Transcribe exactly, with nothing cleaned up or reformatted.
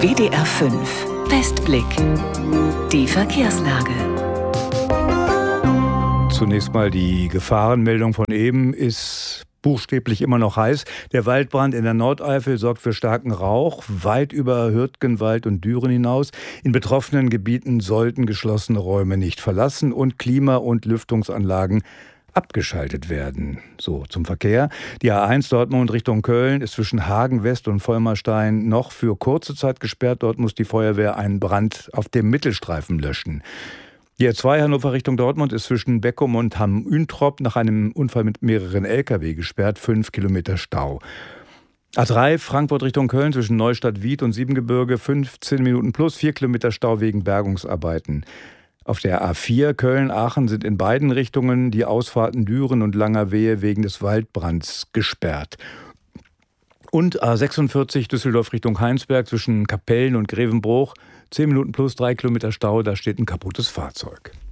W D R fünf Westblick. Die Verkehrslage. Zunächst mal die Gefahrenmeldung von eben ist buchstäblich immer noch heiß. Der Waldbrand in der Nordeifel sorgt für starken Rauch, weit über Hürtgenwald und Düren hinaus. In betroffenen Gebieten sollten geschlossene Räume nicht verlassen und Klima- und Lüftungsanlagen abgeschaltet werden. So, zum Verkehr. Die A eins Dortmund Richtung Köln ist zwischen Hagen West und Vollmerstein noch für kurze Zeit gesperrt. Dort muss die Feuerwehr einen Brand auf dem Mittelstreifen löschen. Die A zwei Hannover Richtung Dortmund ist zwischen Beckum und Hamm-Üntrop nach einem Unfall mit mehreren L K W gesperrt. Fünf Kilometer Stau. A drei Frankfurt Richtung Köln zwischen Neustadt-Wied und Siebengebirge. fünfzehn Minuten plus, vier Kilometer Stau wegen Bergungsarbeiten. Auf der A vier Köln-Aachen sind in beiden Richtungen die Ausfahrten Düren und Langerwehe wegen des Waldbrands gesperrt. Und A sechsundvierzig Düsseldorf Richtung Heinsberg zwischen Kapellen und Grevenbruch. zehn Minuten plus, drei Kilometer Stau, da steht ein kaputtes Fahrzeug.